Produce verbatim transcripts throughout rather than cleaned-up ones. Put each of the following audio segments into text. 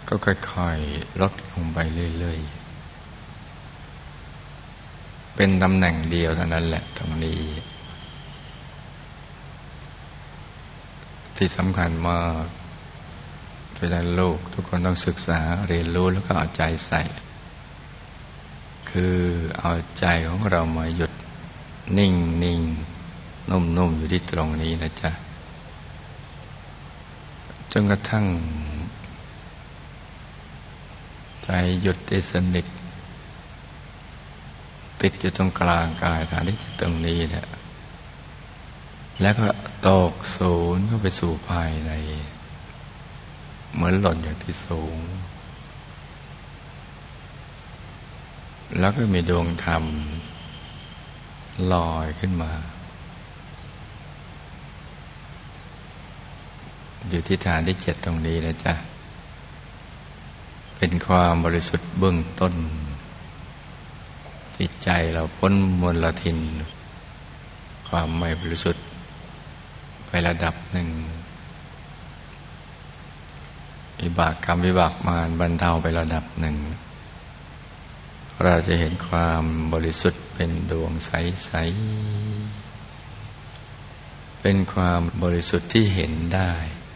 ก็ค่อยๆลดลงไปเรื่อยๆเป็นตำแหน่งเดียวเท่านั้นแหละตรงนี้ที่สำคัญมากเพราะฉะนั้นลูกทุกคนต้องศึกษาเรียนรู้แล้วก็เอาใจใส่คือเอาใจของเรามาหยุดนิ่งนิ่งนุ่มนุ่มอยู่ที่ตรงนี้นะจ๊ะจนกระทั่งใจหยุดได้สนิทติดอยู่ตรงกลางกายฐานที่จิตตรงนี้แหละแล้วก็ตกศูนย์เข้าไปสู่ภายในเหมือนหล่นจากที่สูงแล้วก็มีดวงธรรมลอยขึ้นมาอยู่ที่ฐานที่เจ็ดตรงนี้นะจ๊ะเป็นความบริสุทธิ์เบื้องต้นจิตใจเราพ้นมลทินความไม่บริสุทธิ์ไประดับหนึ่งวิบากกรรมวิบากมารบรรเทาไประดับหนึ่งเราจะเห็นความบริสุทธิ์เป็นดวงใสๆเป็นความบริสุทธิ์ที่เห็นได้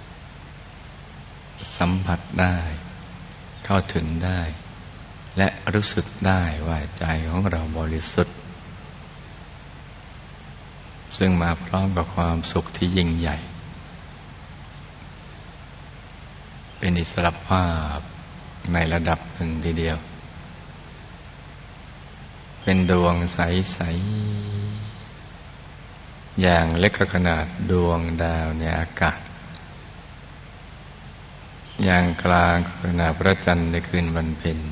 สัมผัสได้เข้าถึงได้และรู้สึกได้ว่าใจของเราบริสุทธิ์ซึ่งมาพร้อมกับความสุขที่ยิ่งใหญ่เป็นอิสรภาพในระดับหนึ่งทีเดียวเป็นดวงใสๆอย่างเล็กขนาดดวงดาวในอากาศอย่างกลางขนาดพระจันทร์ในคืนวันเพ็ญ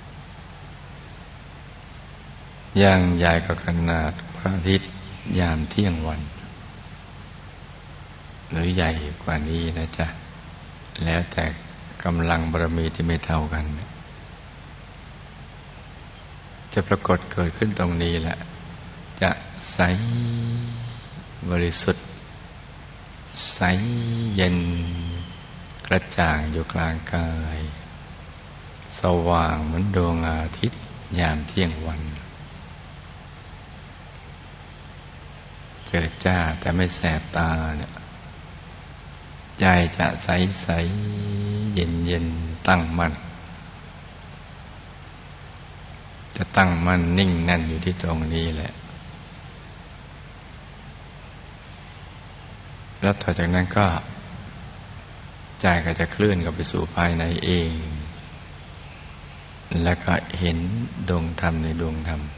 อย่างใหญ่ก็ขนาดพระอาทิตย์ยามเที่ยงวันหรือใหญ่กว่านี้นะจ๊ะแล้วแต่กำลังบารมีที่ไม่เท่ากันจะปรากฏเกิดขึ้นตรงนี้แหละจะใสบริสุทธิ์ใสเย็นกระจ่างอยู่กลางกายสว่างเหมือนดวงอาทิตย์ยามเที่ยงวันเจิดจ้าแต่ไม่แสบตาเนี่ยใจจะใสใสเย็นเย็นตั้งมั่นจะตั้งมั่นนิ่งแน่นอยู่ที่ตรงนี้แหละแล้วต่อจากนั้นก็ใจก็จะเคลื่อนเข้าไปสู่ภายในเองแล้วก็เห็นดวงธรรมในดวงธรรม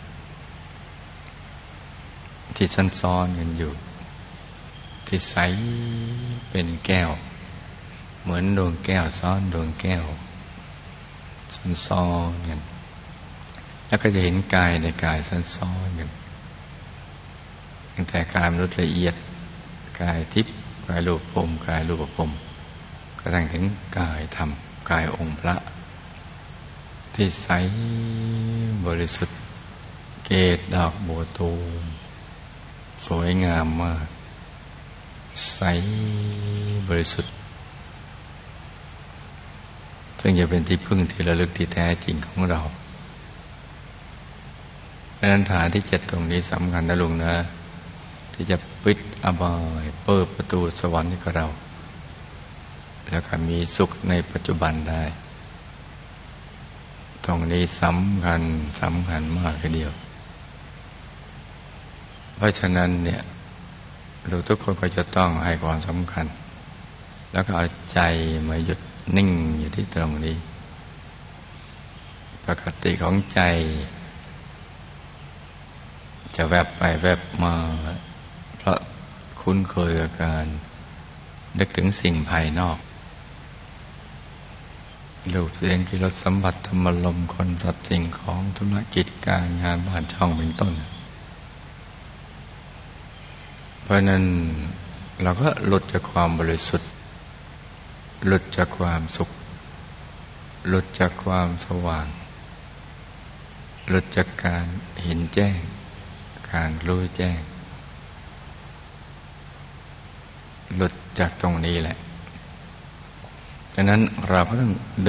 ที่ซ่อนๆกันอยู่ที่ใสเป็นแก้วเหมือนดวงแก้วซ้อนดวงแก้วซ่อนๆกันแล้วก็จะเห็นกายในกายซ่อนๆกันตั้งแต่กายมนุษย์ละเอียดกายทิพย์กายรูปพรหมกายรูปพรหมกระทั่งถึงกายธรรมกายองค์พระที่ใสบริสุทธิ์เกศดอกบัวตูมสวยงามมากใสบริสุทธิ์ซึ่งจะเป็นที่พึ่งที่ระลึกที่แท้จริงของเราดังนั้นฐานที่เจ็ดตรงนี้สำคัญนะลุงนะที่จะปิดอบายเปิดประตูสวรรค์ให้กับเราแล้วก็มีสุขในปัจจุบันได้ตรงนี้สำคัญสำคัญมากทีเดียวเพราะฉะนั้นเนี่ยเราทุกคนก็จะต้องให้ความสำคัญแล้วก็เอาใจมาหยุดนิ่งอยู่ที่ตรงนี้ปกติของใจจะแวบไปแวบมาเพราะคุ้นเคยกับการนึกถึงสิ่งภายนอกรูปเสียงกลิ่นรสสัมผัสธรรมารมณ์คนสัตว์สิ่งของธุรกิจการงานบ้านช่องเป็นต้นเพราะนั้นเราก็หลุดจากความบริสุทธิ์หลุดจากความสุขหลุดจากความสว่างหลุดจากการเห็นแจ้งการรู้แจ้งหลุดจากตรงนี้แหละฉะนั้นเราก็ต้อง